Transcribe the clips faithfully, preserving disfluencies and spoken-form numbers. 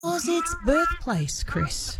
Was its birthplace, Chris?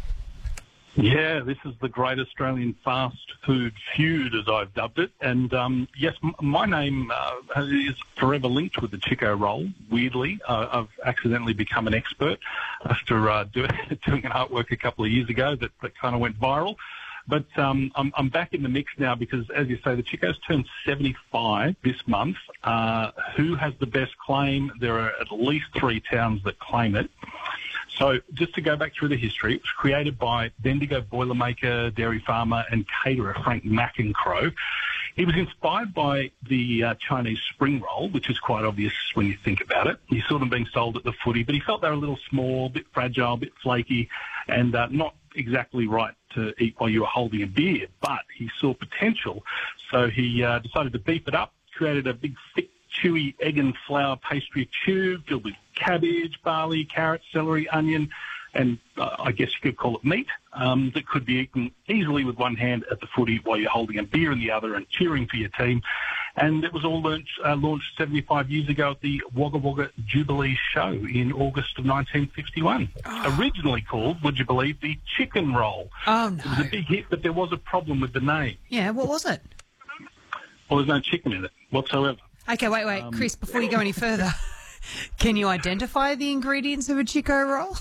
Yeah, this is the great Australian fast food feud, as I've dubbed it. And um, yes, m- my name uh, is forever linked with the Chico roll. Weirdly, uh, I've accidentally become an expert after uh, do- doing an artwork a couple of years ago that, that kind of went viral. But um, I'm, I'm back in the mix now because, as you say, the Chico's turned seventy-five this month. Uh, who has the best claim? There are at least three towns that claim it. So just to go back through the history, it was created by Bendigo Boilermaker, dairy farmer and caterer Frank McEncroe. He was inspired by the uh, Chinese spring roll, which is quite obvious when you think about it. He saw them being sold at the footy, but he felt they were a little small, a bit fragile, a bit flaky, and uh, not exactly right to eat while you were holding a beer. But he saw potential, so he uh, decided to beef it up, created a big, thick, chewy egg and flour pastry tube filled with cabbage, barley, carrot, celery, onion, and uh, I guess you could call it meat, um, that could be eaten easily with one hand at the footy while you're holding a beer in the other and cheering for your team. And it was all launched, uh, launched seventy-five years ago at the Wagga Wagga Jubilee Show in August of nineteen fifty-one. Oh. Originally called, would you believe, the chicken roll. Oh, no. It was a big hit, but there was a problem with the name. Yeah, what was it? Well, there's no chicken in it whatsoever. Okay, wait, wait, Um, Chris, before you go any further, can you identify the ingredients of a Chico roll?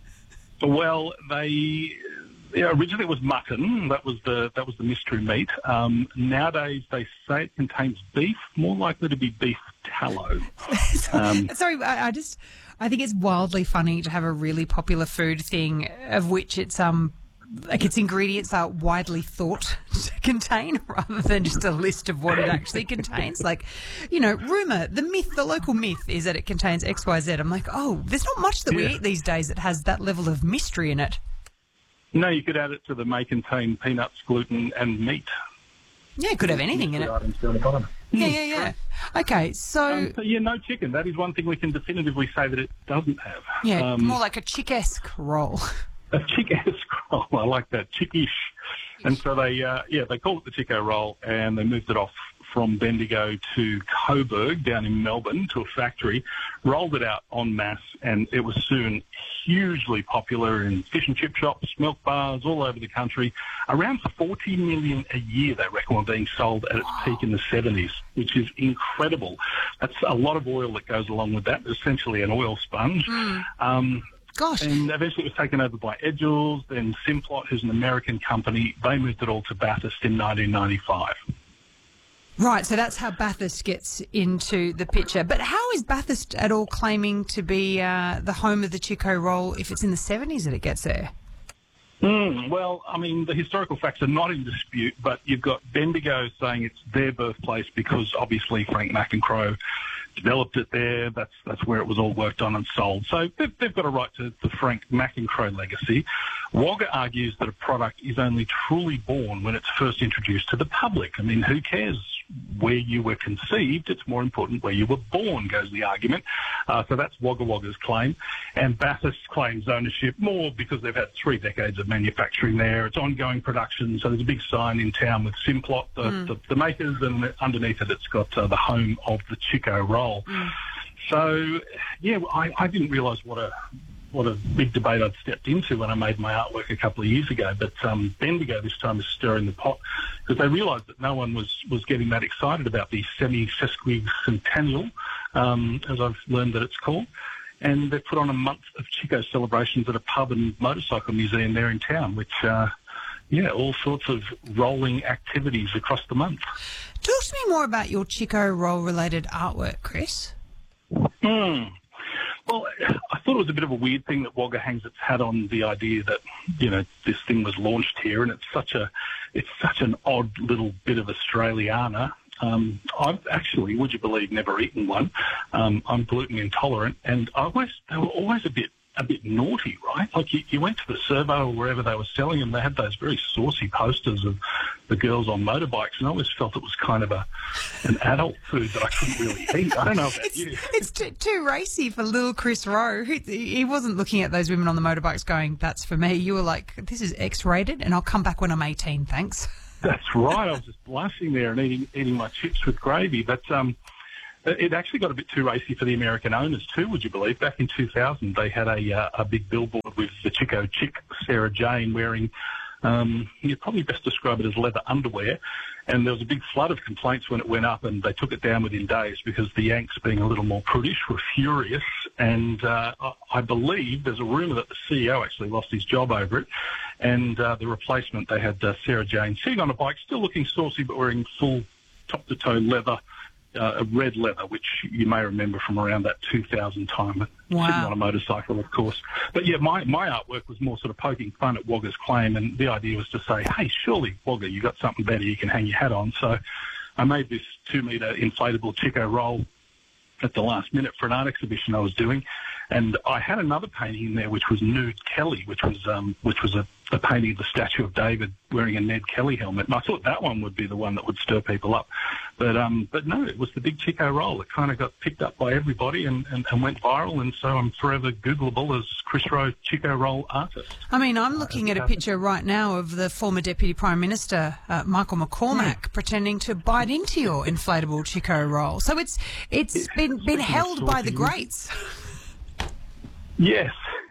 Well, they yeah, originally it was mutton. That was the that was the mystery meat. Um, nowadays they say it contains beef, more likely to be beef tallow. um, Sorry, I, I just I think it's wildly funny to have a really popular food thing of which it's um like its ingredients are widely thought to contain rather than just a list of what it actually contains. Like, you know, rumour, the myth, the local myth is that it contains X, Y, Z. I'm like, oh, there's not much that we Yeah. eat these days that has that level of mystery in it. no, you could add it to the may contain peanuts, gluten, and meat. Yeah, it could have anything in it. Items down the bottom. Yeah, yeah, yeah. Okay, so, Um, so yeah, no chicken. That is one thing we can definitively say that it doesn't have. yeah, Um, more like a chick-esque roll. A chick-esque roll. I like that, chickish. And so they, uh, yeah, they call it the Chico roll, and they moved it off from Bendigo to Coburg down in Melbourne to a factory, rolled it out en masse, and it was soon hugely popular in fish and chip shops, milk bars all over the country. Around forty million a year, they reckon, were being sold at its peak in the seventies, which is incredible. That's a lot of oil that goes along with that, essentially an oil sponge. Mm. Um, Gosh. And eventually it was taken over by Edgels, then Simplot, who's an American company. They moved it all to Bathurst in nineteen ninety-five. Right, so that's how Bathurst gets into the picture. But how is Bathurst at all claiming to be uh, the home of the Chico roll if it's in the seventies that it gets there? Mm, well, I mean, the historical facts are not in dispute, but you've got Bendigo saying it's their birthplace because obviously Frank McEncroe developed it there. That's that's where it was all worked on and sold. So they've, they've got a right to the Frank McEncroe legacy. Wagga argues that a product is only truly born when it's first introduced to the public. I mean, who cares where you were conceived? It's more important where you were born, goes the argument. Uh, so that's Wagga Wagga's claim. And Bathurst claims ownership more because they've had three decades of manufacturing there. It's ongoing production. So there's a big sign in town with Simplot, the, mm. the, the makers, and underneath it it's got uh, the home of the Chico roll. Mm. So, yeah, I, I didn't realise what a what a big debate I'd stepped into when I made my artwork a couple of years ago. But um, Bendigo this time is stirring the pot because they realised that no one was, was getting that excited about the semi-sesquicentennial, um, as I've learned that it's called. And they've put on a month of Chico celebrations at a pub and motorcycle museum there in town, which, uh, yeah, all sorts of rolling activities across the month. Talk to me more about your Chico roll-related artwork, Chris. Hmm. Well, I thought it was a bit of a weird thing that Wagga hangs its hat on the idea that, you know, this thing was launched here, and it's such a, it's such an odd little bit of Australiana. Um, I've actually, would you believe, never eaten one. Um, I'm gluten intolerant, and I always, they were always a bit, a bit naughty, right? Like you, you went to the Servo or wherever they were selling them, they had those very saucy posters of the girls on motorbikes, and I always felt it was kind of a an adult food that I couldn't really eat. I don't know about it's, you. It's too, too racy for little Chris Rowe. He, he wasn't looking at those women on the motorbikes going, that's for me. You were like, this is X-rated, and I'll come back when I'm eighteen, thanks. That's right. I was just blushing there and eating eating my chips with gravy. But um, It actually got a bit too racy for the American owners too, would you believe? Back in two thousand, they had a uh, a big billboard with the Chico chick, Sarah Jane, wearing, um, you'd probably best describe it as leather underwear. And there was a big flood of complaints when it went up, and they took it down within days because the Yanks, being a little more prudish, were furious. And uh, I believe there's a rumour that the C E O actually lost his job over it. And uh, the replacement, they had uh, Sarah Jane sitting on a bike, still looking saucy, but wearing full top-to-toe leather, uh, red leather, which you may remember from around that two thousand time, wow. sitting on a motorcycle, of course. But, yeah, my, my artwork was more sort of poking fun at Wagga's claim, and the idea was to say, hey, surely, Wagga, you got something better you can hang your hat on. So I made this two-metre inflatable Chico roll at the last minute for an art exhibition I was doing, and I had another painting in there which was Nude Kelly, which was um, which was a, a painting of the statue of David wearing a Ned Kelly helmet, and I thought that one would be the one that would stir people up, but um, but no, it was the big Chico roll. It kind of got picked up by everybody and, and, and went viral, and so I'm forever Googleable as Chris Rowe Chico roll artist. I mean, I'm looking uh, at a picture right now of the former Deputy Prime Minister uh, Michael McCormack mm. pretending to bite into your inflatable Chico roll. So it's it's yeah, been been held by the greats. Yes.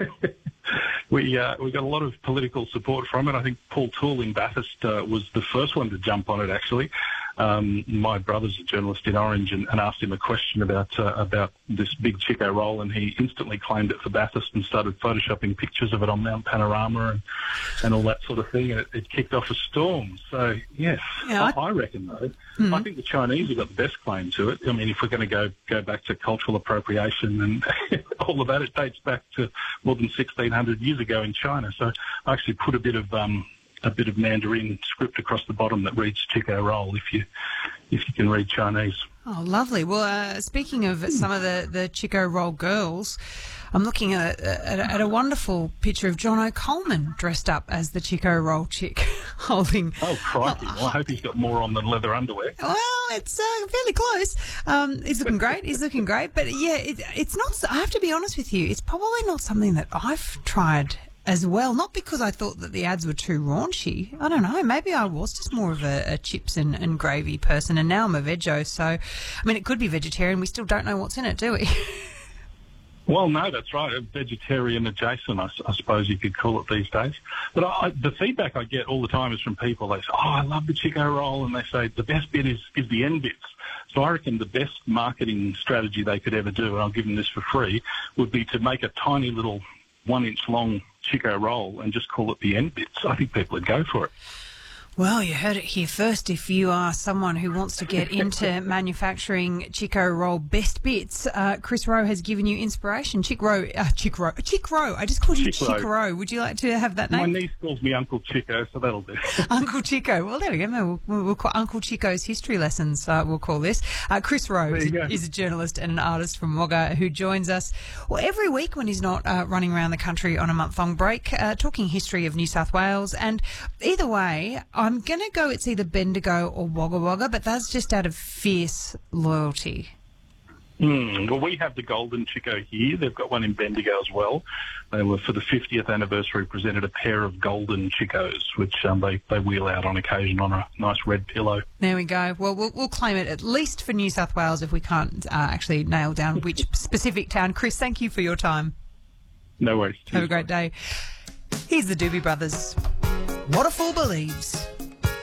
we uh, we got a lot of political support from it. I think Paul Toole in Bathurst uh, was the first one to jump on it, actually. Um, my brother's a journalist in Orange, and, and asked him a question about uh, about this big Chico roll, and he instantly claimed it for Bathurst and started photoshopping pictures of it on Mount Panorama and, and all that sort of thing, and it, it kicked off a storm. So, yes, yeah, I, I reckon, though, mm-hmm. I think the Chinese have got the best claim to it. I mean, if we're going to go, go back to cultural appropriation and all of that, it dates back to more than sixteen hundred years ago in China. So I actually put a bit of... Um, a bit of Mandarin script across the bottom that reads Chico roll if you if you can read Chinese. Oh, lovely. Well, uh, speaking of some of the, the Chico roll girls, I'm looking at a, at, a, at a wonderful picture of John O'Coleman dressed up as the Chico roll chick, holding... Oh, crikey. Well, I hope he's got more on than leather underwear. Well, it's uh, fairly close. Um, he's looking great. He's looking great. But, yeah, it, it's not... I have to be honest with you, it's probably not something that I've tried as well, not because I thought that the ads were too raunchy. I don't know, maybe I was just more of a, a chips and, and gravy person, and now I'm a veggie, so, I mean, it could be vegetarian. We still don't know what's in it, do we? Well, no, that's right. A vegetarian adjacent, I, I suppose you could call it these days. But I, the feedback I get all the time is from people. They say, oh, I love the Chico roll, and they say the best bit is, is the end bits. So I reckon the best marketing strategy they could ever do, and I'll give them this for free, would be to make a tiny little one-inch long Chico roll and just call it the end bits. I think people would go for it. Well, you heard it here first. If you are someone who wants to get into manufacturing Chico roll best bits, uh, Chris Rowe has given you inspiration. Chick Rowe, uh, Chick Rowe, Chick Rowe. I just called you Chick, Chick Rowe. Rowe. Would you like to have that name? My niece calls me Uncle Chico, so that'll do. Uncle Chico. Well, there we go. We'll, we'll call Uncle Chico's history lessons. Uh, we'll call this. Uh, Chris Rowe is, is a journalist and an artist from Wagga who joins us well every week when he's not uh, running around the country on a month-long break, uh, talking history of New South Wales. And either way, I'm going to go it's either Bendigo or Wagga Wagga, but that's just out of fierce loyalty. Mm, well, we have the Golden Chico here. They've got one in Bendigo as well. They were, for the fiftieth anniversary, presented a pair of Golden Chicos, which um, they, they wheel out on occasion on a nice red pillow. There we go. Well, we'll, we'll claim it at least for New South Wales if we can't uh, actually nail down which specific town. Chris, thank you for your time. No worries. Have a great day. Here's the Doobie Brothers. What a Fool Believes.